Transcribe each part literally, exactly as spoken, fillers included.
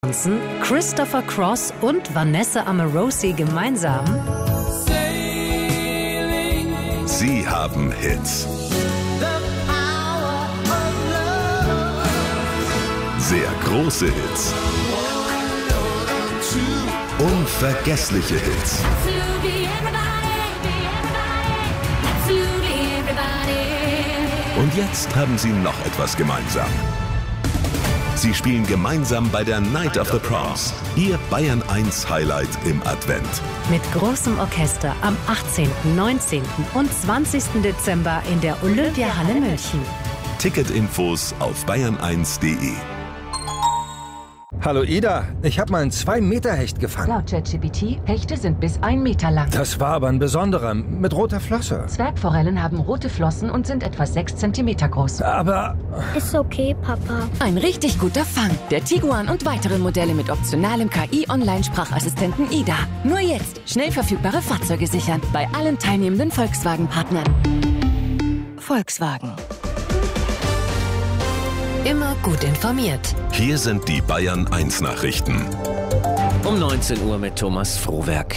Christopher Cross und Vanessa Amorosi gemeinsam. Sie haben Hits. Sehr große Hits. Unvergessliche Hits. Und jetzt haben sie noch etwas gemeinsam. Sie spielen gemeinsam bei der Night of the Proms. Ihr Bayern eins Highlight im Advent. Mit großem Orchester am achtzehnten, neunzehnten und zwanzigsten Dezember in der Olympiahalle München. Ticketinfos auf bayern eins punkt de. Hallo Ida, ich habe mal einen zwei Meter Hecht gefangen. Laut ChatGPT, Hechte sind bis ein Meter lang. Das war aber ein besonderer, mit roter Flosse. Zwergforellen haben rote Flossen und sind etwa sechs Zentimeter groß. Aber... Ist okay, Papa. Ein richtig guter Fang. Der Tiguan und weitere Modelle mit optionalem K I-Online-Sprachassistenten Ida. Nur jetzt schnell verfügbare Fahrzeuge sichern. Bei allen teilnehmenden Volkswagen-Partnern. Volkswagen. Immer gut informiert. Hier sind die Bayern eins Nachrichten. Um neunzehn Uhr mit Thomas Frohwerk.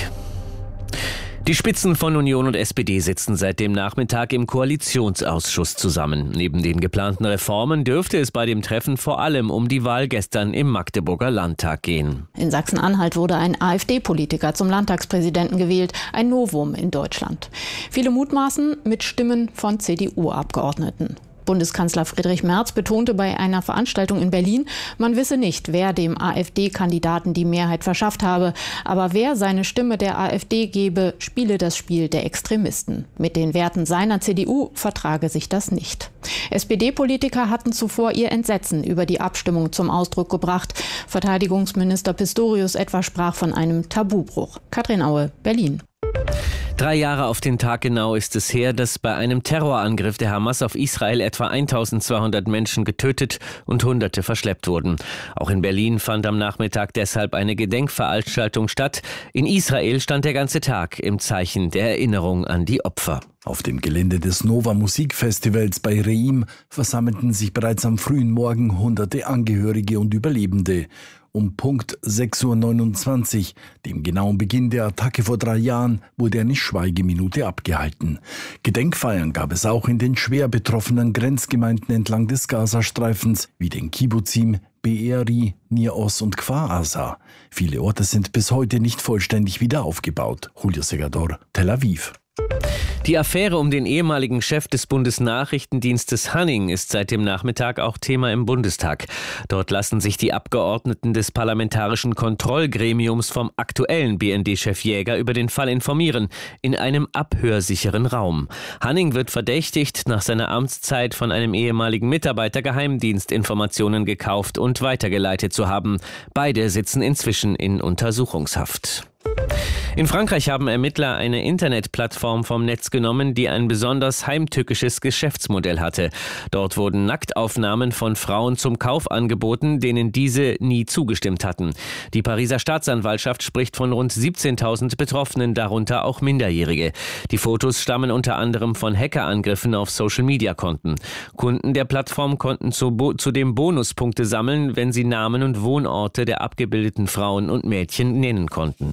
Die Spitzen von Union und S P D sitzen seit dem Nachmittag im Koalitionsausschuss zusammen. Neben den geplanten Reformen dürfte es bei dem Treffen vor allem um die Wahl gestern im Magdeburger Landtag gehen. In Sachsen-Anhalt wurde ein AfD-Politiker zum Landtagspräsidenten gewählt, ein Novum in Deutschland. Viele mutmaßen mit Stimmen von C D U-Abgeordneten. Bundeskanzler Friedrich Merz betonte bei einer Veranstaltung in Berlin, man wisse nicht, wer dem AfD-Kandidaten die Mehrheit verschafft habe. Aber wer seine Stimme der AfD gebe, spiele das Spiel der Extremisten. Mit den Werten seiner C D U vertrage sich das nicht. S P D-Politiker hatten zuvor ihr Entsetzen über die Abstimmung zum Ausdruck gebracht. Verteidigungsminister Pistorius etwa sprach von einem Tabubruch. Katrin Aue, Berlin. Drei Jahre auf den Tag genau ist es her, dass bei einem Terrorangriff der Hamas auf Israel etwa eintausendzweihundert Menschen getötet und Hunderte verschleppt wurden. Auch in Berlin fand am Nachmittag deshalb eine Gedenkveranstaltung statt. In Israel stand der ganze Tag im Zeichen der Erinnerung an die Opfer. Auf dem Gelände des Nova Musikfestivals bei Reim versammelten sich bereits am frühen Morgen hunderte Angehörige und Überlebende. Um Punkt sechs Uhr neunundzwanzig, dem genauen Beginn der Attacke vor drei Jahren, wurde eine Schweigeminute abgehalten. Gedenkfeiern gab es auch in den schwer betroffenen Grenzgemeinden entlang des Gazastreifens, wie den Kibbuzim, Be'eri, Nir Oz und Kfar Aza. Viele Orte sind bis heute nicht vollständig wieder aufgebaut. Julio Segador, Tel Aviv. Die Affäre um den ehemaligen Chef des Bundesnachrichtendienstes Hanning ist seit dem Nachmittag auch Thema im Bundestag. Dort lassen sich die Abgeordneten des Parlamentarischen Kontrollgremiums vom aktuellen B N D-Chef Jäger über den Fall informieren, in einem abhörsicheren Raum. Hanning wird verdächtigt, nach seiner Amtszeit von einem ehemaligen Mitarbeiter Geheimdienstinformationen gekauft und weitergeleitet zu haben. Beide sitzen inzwischen in Untersuchungshaft. In Frankreich haben Ermittler eine Internetplattform vom Netz genommen, die ein besonders heimtückisches Geschäftsmodell hatte. Dort wurden Nacktaufnahmen von Frauen zum Kauf angeboten, denen diese nie zugestimmt hatten. Die Pariser Staatsanwaltschaft spricht von rund siebzehntausend Betroffenen, darunter auch Minderjährige. Die Fotos stammen unter anderem von Hackerangriffen auf Social-Media-Konten. Kunden der Plattform konnten zudem Bonuspunkte sammeln, wenn sie Namen und Wohnorte der abgebildeten Frauen und Mädchen nennen konnten.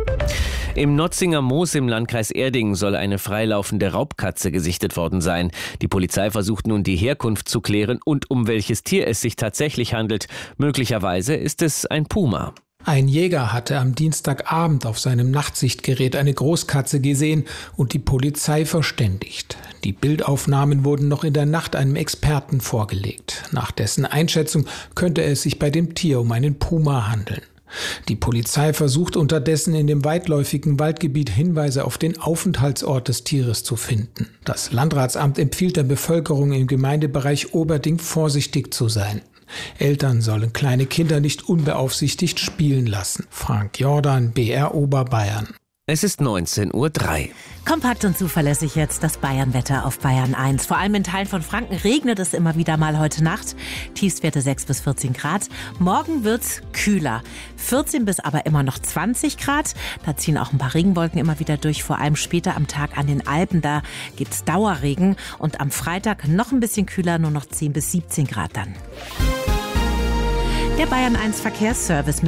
Im Notzinger Moos im Landkreis Erding soll eine freilaufende Raubkatze gesichtet worden sein. Die Polizei versucht nun die Herkunft zu klären und um welches Tier es sich tatsächlich handelt. Möglicherweise ist es ein Puma. Ein Jäger hatte am Dienstagabend auf seinem Nachtsichtgerät eine Großkatze gesehen und die Polizei verständigt. Die Bildaufnahmen wurden noch in der Nacht einem Experten vorgelegt. Nach dessen Einschätzung könnte es sich bei dem Tier um einen Puma handeln. Die Polizei versucht unterdessen in dem weitläufigen Waldgebiet Hinweise auf den Aufenthaltsort des Tieres zu finden. Das Landratsamt empfiehlt der Bevölkerung im Gemeindebereich Oberding vorsichtig zu sein. Eltern sollen kleine Kinder nicht unbeaufsichtigt spielen lassen. Frank Jordan, B R Oberbayern. Es ist neunzehn Uhr drei. Kompakt und zuverlässig jetzt das Bayernwetter auf Bayern eins. Vor allem in Teilen von Franken regnet es immer wieder mal heute Nacht. Tiefstwerte sechs bis vierzehn Grad. Morgen wird's kühler. vierzehn bis aber immer noch zwanzig Grad. Da ziehen auch ein paar Regenwolken immer wieder durch. Vor allem später am Tag an den Alpen. Da gibt's Dauerregen. Und am Freitag noch ein bisschen kühler, nur noch zehn bis siebzehn Grad dann. Der Bayern eins Verkehrsservice mit